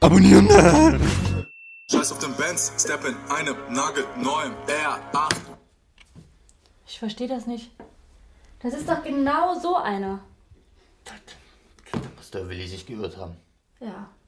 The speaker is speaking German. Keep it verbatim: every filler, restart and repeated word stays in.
Abonnieren! Scheiß auf den Benz, step in einem nagelneuen R acht. Ich verstehe das nicht. Das ist doch genau so einer. Da muss der Willi sich geirrt haben. Ja.